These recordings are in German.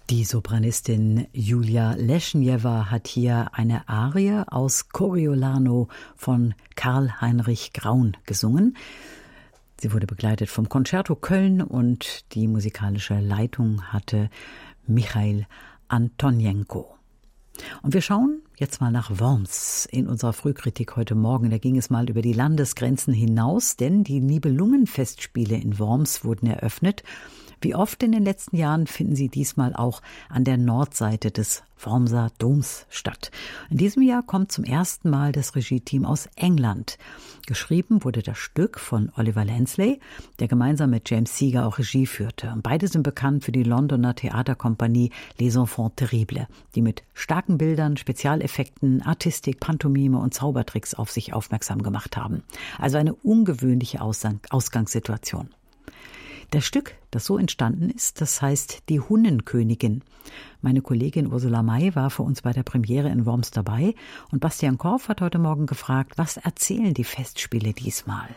Die Sopranistin Julia Leschnjewa hat hier eine Arie aus Coriolano von Karl Heinrich Graun gesungen. Sie wurde begleitet vom Concerto Köln und die musikalische Leitung hatte Michail Antonjenko. Und wir schauen jetzt mal nach Worms in unserer Frühkritik heute Morgen. Da ging es mal über die Landesgrenzen hinaus, denn die Nibelungenfestspiele in Worms wurden eröffnet. Wie oft in den letzten Jahren finden sie diesmal auch an der Nordseite des Wormser Doms statt. In diesem Jahr kommt zum ersten Mal das Regie-Team aus England. Geschrieben wurde das Stück von Oliver Lansley, der gemeinsam mit James Seeger auch Regie führte. Und beide sind bekannt für die Londoner Theaterkompanie Les Enfants Terribles, die mit starken Bildern, Spezialeffekten, Artistik, Pantomime und Zaubertricks auf sich aufmerksam gemacht haben. Also eine ungewöhnliche Ausgangssituation. Das Stück, das so entstanden ist, das heißt Die Hunnenkönigin. Meine Kollegin Ursula May war für uns bei der Premiere in Worms dabei und Bastian Korf hat heute Morgen gefragt, was erzählen die Festspiele diesmal?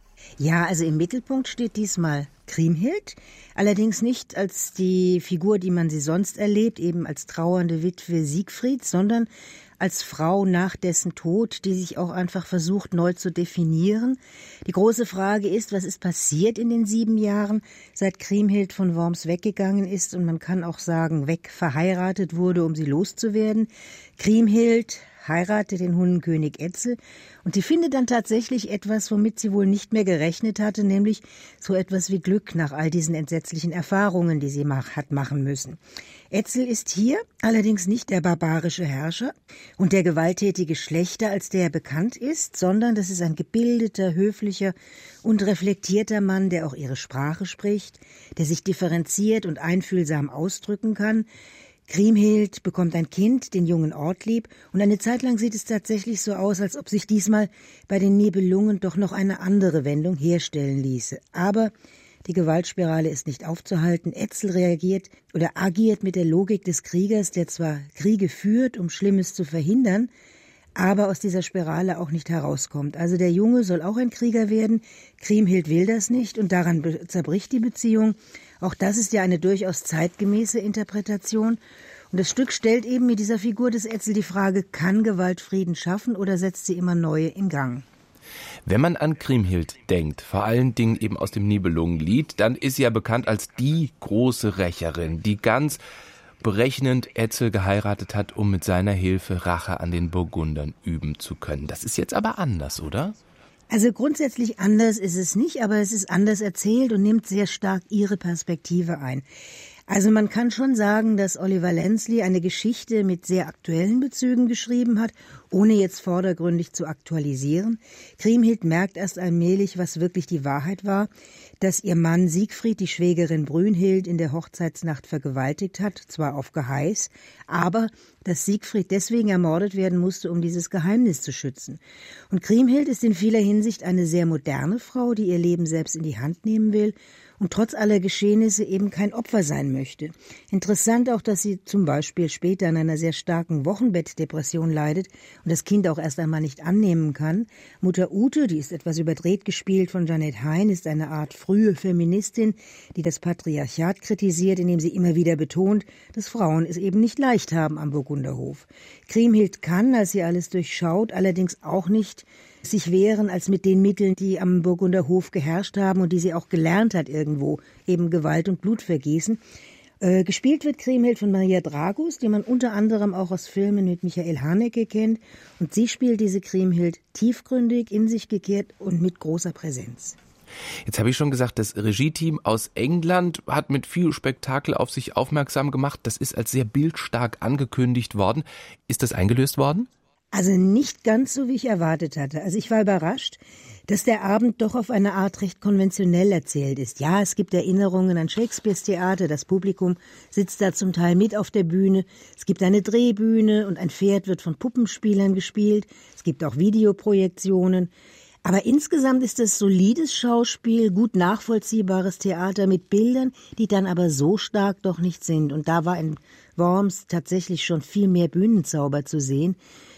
Ja, also im Mittelpunkt steht diesmal Kriemhild, allerdings nicht als die Figur, die man sie sonst erlebt, eben als trauernde Witwe Siegfrieds, sondern als Frau nach dessen Tod, die sich auch einfach versucht, neu zu definieren. Die große Frage ist, was ist passiert in den 7 Jahren, seit Kriemhild von Worms weggegangen ist und man kann auch sagen, verheiratet wurde, um sie loszuwerden. Kriemhild heiratet den Hunnenkönig Etzel und sie findet dann tatsächlich etwas, womit sie wohl nicht mehr gerechnet hatte, nämlich so etwas wie Glück nach all diesen entsetzlichen Erfahrungen, die sie hat machen müssen. Etzel ist hier allerdings nicht der barbarische Herrscher und der gewalttätige Schlächter, als der er bekannt ist, sondern das ist ein gebildeter, höflicher und reflektierter Mann, der auch ihre Sprache spricht, der sich differenziert und einfühlsam ausdrücken kann. Kriemhild bekommt ein Kind, den jungen Ortlieb, und eine Zeit lang sieht es tatsächlich so aus, als ob sich diesmal bei den Nibelungen doch noch eine andere Wendung herstellen ließe. Aber die Gewaltspirale ist nicht aufzuhalten. Etzel reagiert oder agiert mit der Logik des Kriegers, der zwar Kriege führt, um Schlimmes zu verhindern, aber aus dieser Spirale auch nicht herauskommt. Also der Junge soll auch ein Krieger werden. Kriemhild will das nicht und daran zerbricht die Beziehung. Auch das ist ja eine durchaus zeitgemäße Interpretation. Und das Stück stellt eben mit dieser Figur des Etzel die Frage, kann Gewalt Frieden schaffen oder setzt sie immer neue in Gang? Wenn man an Kriemhild denkt, vor allen Dingen eben aus dem Nibelungenlied, dann ist sie ja bekannt als die große Rächerin, die ganz berechnend Etzel geheiratet hat, um mit seiner Hilfe Rache an den Burgundern üben zu können. Das ist jetzt aber anders, oder? Also grundsätzlich anders ist es nicht, aber es ist anders erzählt und nimmt sehr stark ihre Perspektive ein. Also man kann schon sagen, dass Oliver Lansley eine Geschichte mit sehr aktuellen Bezügen geschrieben hat, ohne jetzt vordergründig zu aktualisieren. Kriemhild merkt erst allmählich, was wirklich die Wahrheit war, dass ihr Mann Siegfried die Schwägerin Brünnhild in der Hochzeitsnacht vergewaltigt hat, zwar auf Geheiß, aber dass Siegfried deswegen ermordet werden musste, um dieses Geheimnis zu schützen. Und Kriemhild ist in vieler Hinsicht eine sehr moderne Frau, die ihr Leben selbst in die Hand nehmen will und trotz aller Geschehnisse eben kein Opfer sein möchte. Interessant auch, dass sie zum Beispiel später an einer sehr starken Wochenbettdepression leidet und das Kind auch erst einmal nicht annehmen kann. Mutter Ute, die ist etwas überdreht gespielt von Jeanette Hein, ist eine Art frühe Feministin, die das Patriarchat kritisiert, indem sie immer wieder betont, dass Frauen es eben nicht leicht haben am Burgunderhof. Kriemhild kann, als sie alles durchschaut, allerdings auch nicht sich wehren als mit den Mitteln, die am Burgunderhof geherrscht haben und die sie auch gelernt hat irgendwo, eben Gewalt und Blutvergießen. Gespielt wird Kriemhild von Maria Dragus, die man unter anderem auch aus Filmen mit Michael Haneke kennt. Und sie spielt diese Kriemhild tiefgründig, in sich gekehrt und mit großer Präsenz. Jetzt habe ich schon gesagt, das Regie-Team aus England hat mit viel Spektakel auf sich aufmerksam gemacht. Das ist als sehr bildstark angekündigt worden. Ist das eingelöst worden? Also nicht ganz so, wie ich erwartet hatte. Also ich war überrascht, dass der Abend doch auf eine Art recht konventionell erzählt ist. Ja, es gibt Erinnerungen an Shakespeares Theater, das Publikum sitzt da zum Teil mit auf der Bühne. Es gibt eine Drehbühne und ein Pferd wird von Puppenspielern gespielt. Es gibt auch Videoprojektionen. Aber insgesamt ist es solides Schauspiel, gut nachvollziehbares Theater mit Bildern, die dann aber so stark doch nicht sind. Und da war in Worms tatsächlich schon viel mehr Bühnenzauber zu sehen.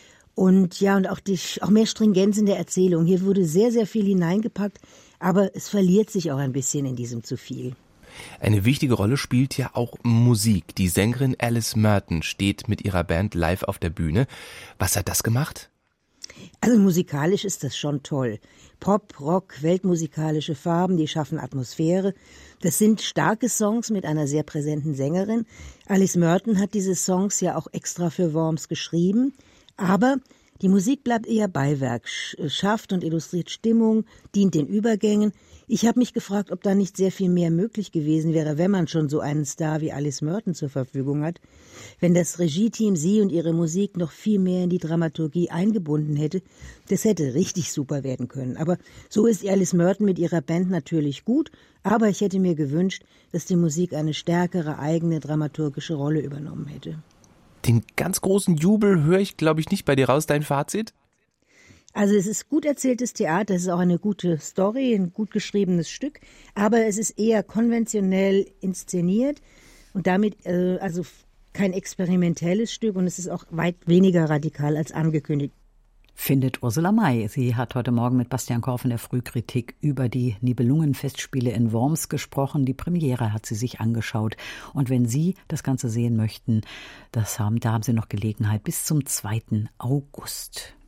Und ja, und auch mehr Stringenz in der Erzählung. Hier wurde sehr, sehr viel hineingepackt, aber es verliert sich auch ein bisschen in diesem zu viel. Eine wichtige Rolle spielt ja auch Musik. Die Sängerin Alice Merton steht mit ihrer Band live auf der Bühne. Was hat das gemacht? Also musikalisch ist das schon toll. Pop, Rock, weltmusikalische Farben, die schaffen Atmosphäre. Das sind starke Songs mit einer sehr präsenten Sängerin. Alice Merton hat diese Songs ja auch extra für Worms geschrieben. Aber die Musik bleibt eher Beiwerk, schafft und illustriert Stimmung, dient den Übergängen. Ich habe mich gefragt, ob da nicht sehr viel mehr möglich gewesen wäre, wenn man schon so einen Star wie Alice Merton zur Verfügung hat. Wenn das Regie-Team sie und ihre Musik noch viel mehr in die Dramaturgie eingebunden hätte, das hätte richtig super werden können. Aber so ist Alice Merton mit ihrer Band natürlich gut, aber ich hätte mir gewünscht, dass die Musik eine stärkere eigene dramaturgische Rolle übernommen hätte. Den ganz großen Jubel höre ich, glaube ich, nicht bei dir raus. Dein Fazit? Also es ist gut erzähltes Theater, es ist auch eine gute Story, ein gut geschriebenes Stück, aber es ist eher konventionell inszeniert und damit also kein experimentelles Stück und es ist auch weit weniger radikal als angekündigt. Findet Ursula May. Sie hat heute Morgen mit Bastian Korf in der Frühkritik über die Nibelungenfestspiele in Worms gesprochen. Die Premiere hat sie sich angeschaut. Und wenn Sie das Ganze sehen möchten, da haben Sie noch Gelegenheit bis zum 2. August.